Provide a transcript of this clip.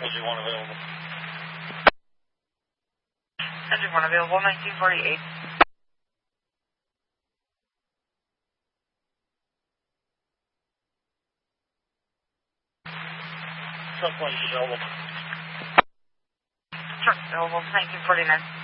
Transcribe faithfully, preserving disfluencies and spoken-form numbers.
Engine one available. Engine one available, nineteen forty-eight. Truck one's available. Truck available, nineteen forty-nine.